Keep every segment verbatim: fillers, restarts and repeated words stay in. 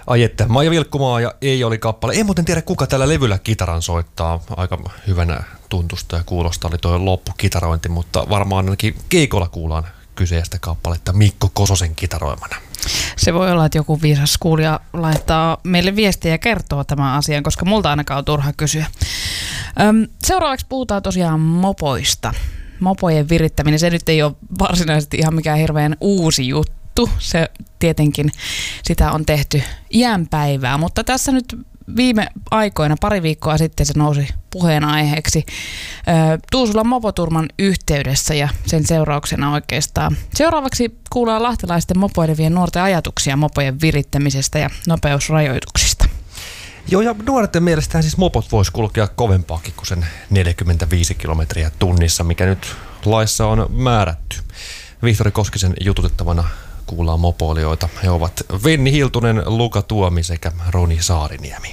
Ai että, Maija Vilkkumaa ja Ei oli kappale. En muuten tiedä, kuka tällä levyllä kitaran soittaa. Aika hyvänä tuntusta ja kuulosta oli tuo loppukitarointi, mutta varmaan ainakin keikolla kuullaan kyseistä kappaletta Mikko Kososen kitaroimana. Se voi olla, että joku viisas kuulija laittaa meille viestiä ja kertoo tämän asian, koska multa ainakaan on turha kysyä. Öm, seuraavaksi puhutaan tosiaan mopoista. Mopojen virittäminen, se nyt ei ole varsinaisesti ihan mikään hirveän uusi juttu. Se tietenkin, sitä on tehty iän päivää, mutta tässä nyt viime aikoina, pari viikkoa sitten se nousi puheenaiheeksi Tuusulan mopoturman yhteydessä ja sen seurauksena oikeastaan. Seuraavaksi kuullaan lahtelaisten mopoilevien nuorten ajatuksia mopojen virittämisestä ja nopeusrajoituksista. Joo, ja nuorten mielestähän siis mopot vois kulkea kovempaakin kuin sen neljäkymmentäviisi kilometriä tunnissa, mikä nyt laissa on määrätty. Vihtori Koskisen jututettavana kuullaan mopoilijoita. He ovat Venni Hiltunen, Luka Tuomi sekä Roni Saariniemi.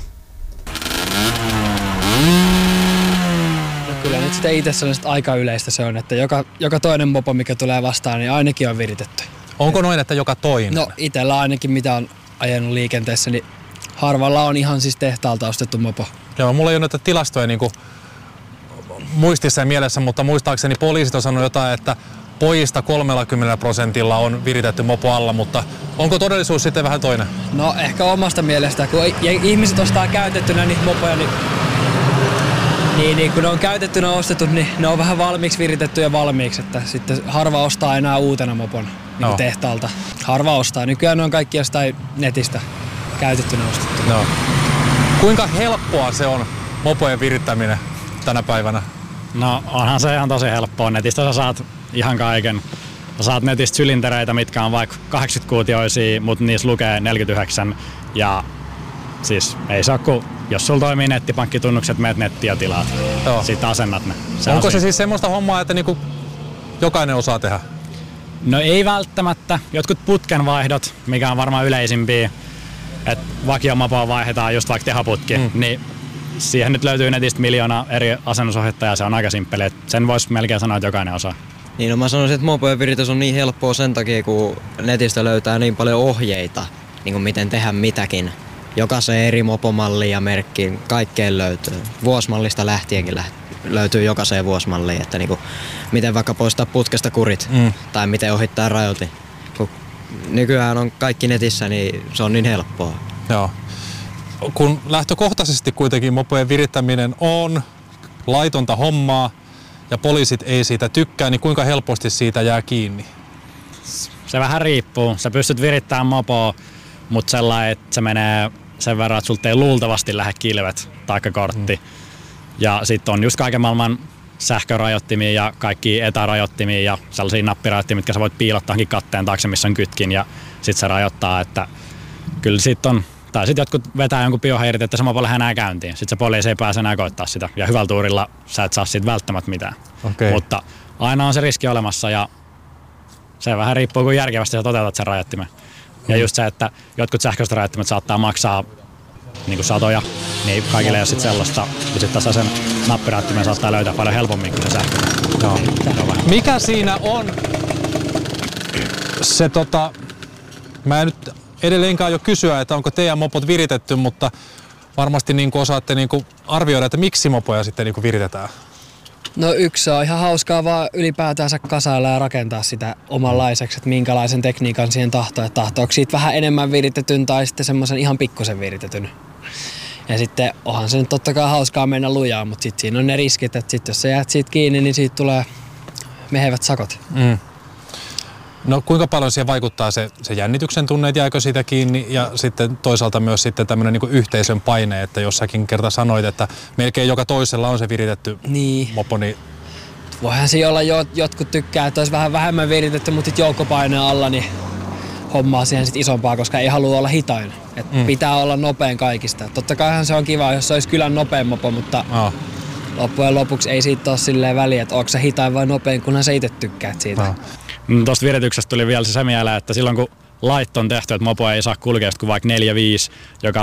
No kyllä nyt sitä itse sanon, että aika yleistä se on, että joka, joka toinen mopo, mikä tulee vastaan, niin ainakin on viritetty. Onko noin, että joka toinen? No itsellä ainakin mitä on ajanut liikenteessä, niin harvalla on ihan siis tehtaalta ostettu mopo. Joo, mulla ei ole näitä tilastoja niin kuin muistissa ja mielessä, mutta muistaakseni poliisit on sanonut jotain, että pojista kolmekymmentä prosentilla on viritetty mopo alla, mutta onko todellisuus sitten vähän toinen? No ehkä omasta mielestä, kun ihmiset ostaa käytettynä niitä mopoja, niin, niin, niin kun ne on käytettynä ostettu, niin ne on vähän valmiiksi viritetty ja valmiiksi, että sitten harva ostaa enää uutena mopon niin no. tehtaalta. Harva ostaa. Nykyään ne on kaikki jostain netistä käytettynä ostettu. No. Kuinka helppoa se on mopojen virittäminen tänä päivänä? No onhan se ihan tosi helppoa. Netistä sä saat ihan kaiken. Sä saat netistä sylintereitä, mitkä on vaikka kahdeksankymmentä-kuutioisia, mutta niissä lukee neljäkymmentäyhdeksän. Ja siis ei saa kun, jos sulla toimii nettipankkitunnukset, meet nettiin ja tilaat. Joo. Sitten asennat ne. Se Onko on se siis semmoista hommaa, että niinku jokainen osaa tehdä? No ei välttämättä. Jotkut putkenvaihdot, mikä on varmaan yleisimpiä, että vakiomopoa vaihdetaan just vaikka tehoputki, mm. niin siihen nyt löytyy netistä miljoona eri asennusohjettajaa, se on aika simppeli. Sen voisi melkein sanoa, että jokainen osaa. Niin, no mä sanoisin, että mopojen viritys on niin helppoa sen takia, kun netistä löytää niin paljon ohjeita, niin kuin miten tehdä mitäkin. Jokaisen eri mopomalliin ja merkkiin, kaikkeen löytyy. Vuosmallista lähtienkin löytyy jokaiseen vuosmalliin, että niin kuin, miten vaikka poistaa putkesta kurit mm. tai miten ohittaa rajoitin. Kun nykyään on kaikki netissä, niin se on niin helppoa. Joo. Kun lähtökohtaisesti kuitenkin mopojen virittäminen on laitonta hommaa ja poliisit ei siitä tykkää, niin kuinka helposti siitä jää kiinni? Se vähän riippuu. Sä pystyt virittämään mopoa, mutta sellainen, että se menee sen verran, että sulta ei luultavasti lähde kilvet taikka kortti. Mm. Ja sitten on just kaiken maailman sähkörajoittimia ja kaikki etärajoittimia ja sellaisia nappirajoittimia, mitkä sä voit piilottaakin katteen taakse, missä on kytkin ja sit se rajoittaa, että kyllä sit on. Tai sitten jotkut vetää jonkun bioheirit, että se mopo lähde enää käyntiin. Sitten se poliisi ei pääse enää koittaa sitä. Ja hyvällä tuurilla sä et saa siitä välttämättä mitään. Okay. Mutta aina on se riski olemassa ja se vähän riippuu, kuin järkevästi sä toteutat sen rajoittimen. Mm. Ja just se, että jotkut sähköiset rajoittimet saattaa maksaa niin kuin satoja, niin kaikille ei ole sit sellaista. Ja sitten tässä sen nappirajoittimen saattaa löytää paljon helpommin kuin se sähkö. No. Mikä siinä on se tota... Mä en nyt edelleenkaan jo kysyä, että onko teidän mopot viritetty, mutta varmasti niin kuin osaatte niin kuin arvioida, että miksi mopoja sitten niin kuin viritetään. No yksi on ihan hauskaa vaan ylipäätänsä kasailla ja rakentaa sitä omanlaiseksi, että minkälaisen tekniikan siihen tahtoo. Että tahtooko siitä vähän enemmän viritetyn tai sitten semmoisen ihan pikkusen viritetyn. Ja sitten onhan se nyt totta kai hauskaa mennä lujaa, mutta sitten siinä on ne riskit, että sit jos sä jäät siitä kiinni, niin siitä tulee mehevät sakot. Mm. No kuinka paljon siihen vaikuttaa se, se jännityksen tunne, että jääkö siitä kiinni ja sitten toisaalta myös sitten tämmöinen niin kuin yhteisön paine, että jossakin kerta sanoit, että melkein joka toisella on se viritetty niin. mopo. Niin... Voihan siinä olla, jo, jotkut tykkää, että olisi vähän vähemmän viritetty, mutta sitten joukkopaineen alla niin hommaa siihen sitten isompaa, koska ei halua olla hitain. Et mm. pitää olla nopein kaikista. Totta kaihan se on kiva, jos se olisi kylän nopein mopo, mutta oh. loppujen lopuksi ei siitä ole silleen väliä, että onko se hitain vai nopein, kunhan sä itse tykkäät siitä. Oh. Tuosta virityksestä tuli vielä se mieleen, että silloin kun lait on tehty, että mopo ei saa kulkea kuin vaikka neljä viisi, joka on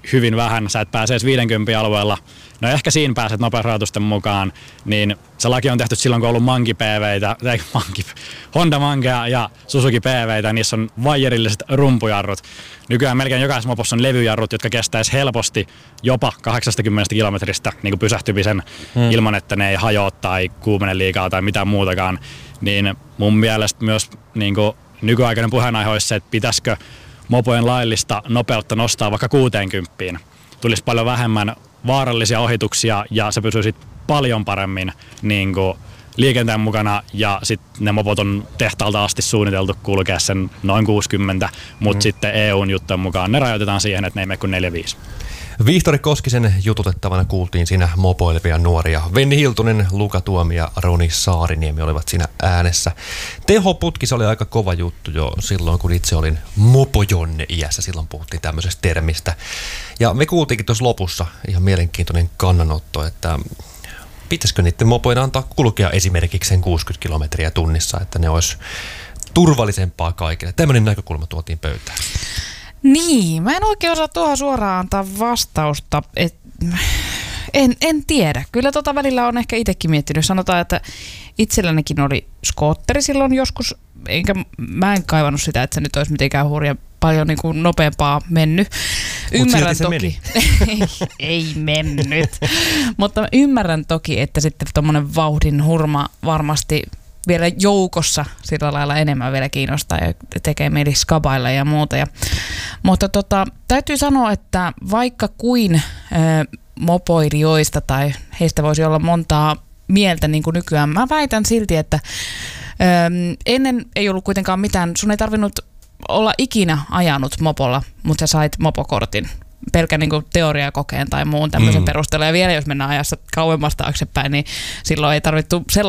hyvin vähän. Sä et pääse edes viidenkymmenen alueella. No ehkä siinä pääset nopeusrajoitusten mukaan, niin se laki on tehty silloin, kun on ollut Manki P V:itä, tai Manki, Honda Mankea ja Suzuki P V:itä, niissä on vaijerilliset rumpujarrut. Nykyään melkein jokaisessa mopossa on levyjarrut, jotka kestäisi helposti jopa kahdeksankymmentä kilometristä niin kuin pysähtymisen hmm. ilman, että ne ei hajoa tai kuumene liikaa tai mitään muutakaan. Niin mun mielestä myös niin kuin nykyaikainen puheenaihe olisi se, että pitäisikö mopojen laillista nopeutta nostaa vaikka kuuteenkymppiin. Tulisi paljon vähemmän vaarallisia ohituksia ja se pysyisi paljon paremmin niin kuin liikenteen mukana ja sitten ne mopot on tehtaalta asti suunniteltu kulkea sen noin kuusikymmentä, mutta mm. sitten E U:n juttujen mukaan ne rajoitetaan siihen, että ne ei mene kuin neljä viisi. Vihtori Koskisen jututettavana kuultiin siinä mopoilevia nuoria. Venni Hiltunen, Luka Tuomi ja Roni Saariniemi olivat siinä äänessä. Tehoputki, se oli aika kova juttu jo silloin, kun itse olin mopojonne-iässä. Silloin puhuttiin tämmöisestä termistä. Ja me kuultiinkin tuossa lopussa ihan mielenkiintoinen kannanotto, että pitäisikö niiden mopoina antaa kulkea esimerkiksi sen kuusikymmentä kilometriä tunnissa, että ne olisi turvallisempaa kaikille. Tämmöinen näkökulma tuotiin pöytään. Niin, mä en oikein osaa tuohon suoraan antaa vastausta. Et, en, en tiedä. Kyllä tota välillä on ehkä itsekin miettinyt. Sanotaan, että itsellänikin oli skootteri silloin joskus, enkä mä en kaivannut sitä, että se nyt olisi mitenkään hurja paljon niin kuin nopeampaa mennyt. Ymmärrän toki. ei, ei mennyt. Mutta ymmärrän toki, että sitten tuommoinen vauhdin hurma varmasti vielä joukossa sillä lailla enemmän vielä kiinnostaa ja tekee mieli skabailla ja muuta. Ja, mutta tota, täytyy sanoa, että vaikka kuin ä, mopoilijoista tai heistä voisi olla montaa mieltä niin kuin nykyään, mä väitän silti, että ä, ennen ei ollut kuitenkaan mitään, sun ei tarvinnut olla ikinä ajanut mopolla, mutta sä sait mopokortin pelkän niin kuin teoriakokeen tai muun tämmöisen mm. perusteella. Ja vielä jos mennään ajassa kauemmas taaksepäin, niin silloin ei tarvittu sellaista